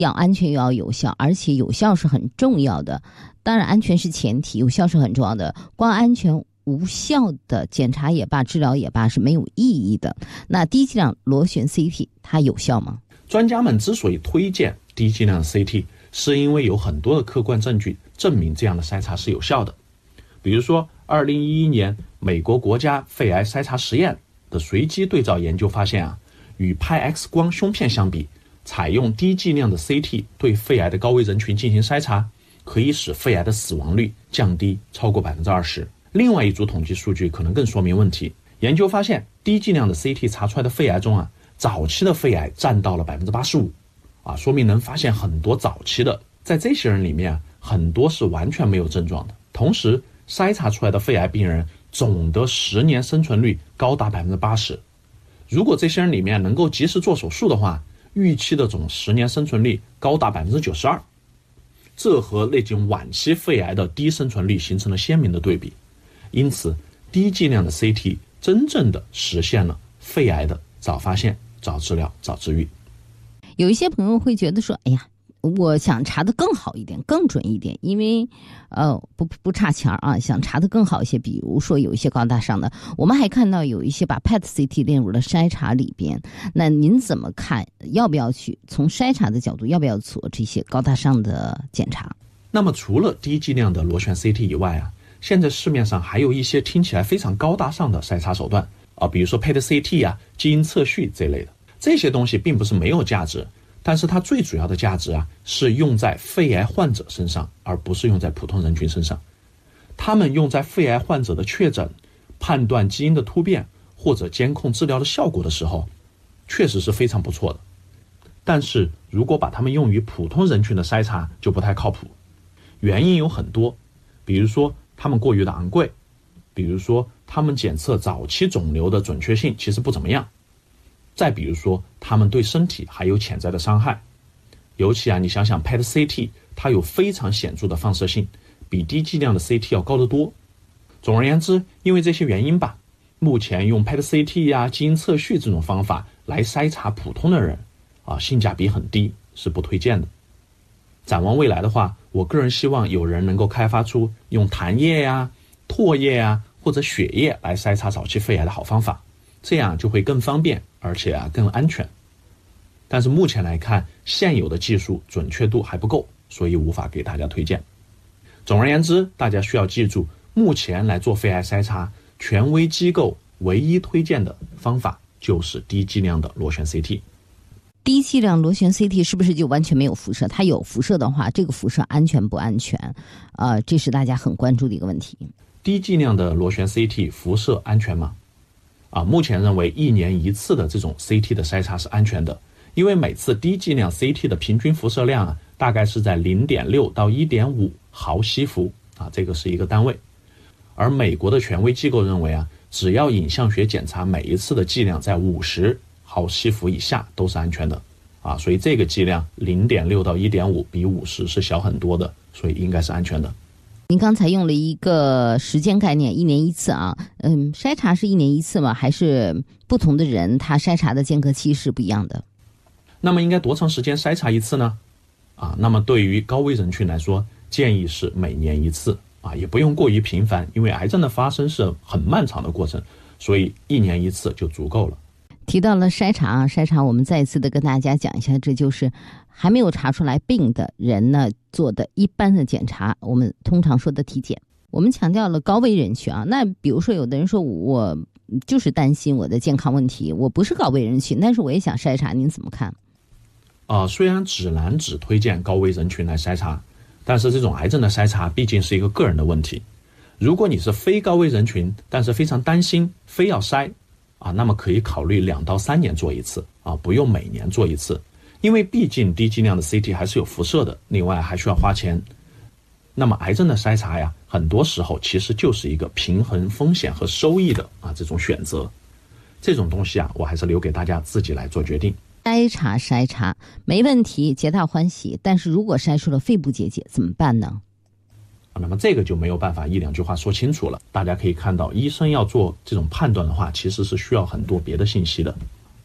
要安全又要有效，而且有效是很重要的。当然安全是前提，有效是很重要的。光安全无效的检查也罢，治疗也罢是没有意义的。那低剂量螺旋 CT 它有效吗？ 专家们之所以推荐低剂量 CT， 是因为有很多的客观证据证明这样的筛查是有效的。比如说2011年美国国家肺癌筛查实验的随机对照研究发现与拍 X 光胸片相比，采用低剂量的 CT 对肺癌的高危人群进行筛查，可以使肺癌的死亡率降低超过 20%。 另外一组统计数据可能更说明问题。研究发现低剂量的 CT 查出来的肺癌中早期的肺癌占到了 85%，说明能发现很多早期的。在这些人里面很多是完全没有症状的。同时筛查出来的肺癌病人总的10年生存率高达 80%。 如果这些人里面能够及时做手术的话，预期的总10年生存率高达 92%。 这和那种晚期肺癌的低生存率形成了鲜明的对比。因此低剂量的 CT 真正的实现了肺癌的早发现、早治疗、早治愈。 有一些朋友会觉得说，哎呀，我想查得更好一点，更准一点，因为不差钱想查得更好一些。比如说有一些高大上的，我们还看到有一些把 PET CT 列入了筛查里边。那您怎么看？要不要去从筛查的角度，要不要做这些高大上的检查？ 那么除了低剂量的螺旋 CT 以外现在市面上还有一些听起来非常高大上的筛查手段比如说 PET CT 基因测序这类的。这些东西并不是没有价值，但是它最主要的价值是用在肺癌患者身上，而不是用在普通人群身上。他们用在肺癌患者的确诊、判断基因的突变或者监控治疗的效果的时候，确实是非常不错的。但是如果把它们用于普通人群的筛查就不太靠谱。原因有很多，比如说他们过于的昂贵，比如说他们检测早期肿瘤的准确性其实不怎么样，再比如说他们对身体还有潜在的伤害。尤其你想想 PET CT 它有非常显著的放射性，比低剂量的 CT 要高得多。总而言之，因为这些原因吧，目前用 PET CT 基因测序这种方法来筛查普通的人性价比很低，是不推荐的。展望未来的话，我个人希望有人能够开发出用痰液唾液或者血液来筛查早期肺癌的好方法，这样就会更方便，而且更安全。但是目前来看，现有的技术准确度还不够，所以无法给大家推荐。总而言之，大家需要记住，目前来做肺癌筛查，权威机构唯一推荐的方法就是低剂量的螺旋 CT。 低剂量螺旋 CT 是不是就完全没有辐射？它有辐射的话，这个辐射安全不安全？这是大家很关注的一个问题。 低剂量的螺旋 CT 辐射安全吗？目前认为1年1次的这种 CT 的筛查是安全的，因为每次低剂量 CT 的平均辐射量大概是在 0.6 到 1.5 毫西弗这个是一个单位。而美国的权威机构认为只要影像学检查每一次的剂量在50毫西弗以下都是安全的所以这个剂量 0.6 到 1.5 比50是小很多的，所以应该是安全的。 您刚才用了一个时间概念，1年1次筛查是1年1次吗？还是不同的人他筛查的间隔期是不一样的？ 那么应该多长时间筛查一次呢？那么对于高危人群来说，建议是每年1次也不用过于频繁，因为癌症的发生是很漫长的过程，所以1年1次就足够了。 提到了筛查我们再一次的跟大家讲一下，这就是还没有查出来病的人呢做的一般的检查，我们通常说的体检。我们强调了高危人群那比如说有的人说我就是担心我的健康问题，我不是高危人群，但是我也想筛查，您怎么看？ 虽然指南只推荐高危人群来筛查，但是这种癌症的筛查毕竟是一个个人的问题。如果你是非高危人群，但是非常担心，非要筛那么可以考虑2到3年做一次不用每年做一次，因为毕竟低剂量的 CT 还是有辐射的，另外还需要花钱。那么癌症的筛查很多时候其实就是一个平衡风险和收益的这种选择。这种东西我还是留给大家自己来做决定。 筛查没问题，皆大欢喜，但是如果筛出了肺部结节怎么办呢？ 那么这个就没有办法1、2句话说清楚了。大家可以看到，医生要做这种判断的话，其实是需要很多别的信息的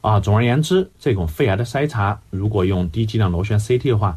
总而言之，这种肺癌的筛查，如果用低剂量螺旋 CT 的话，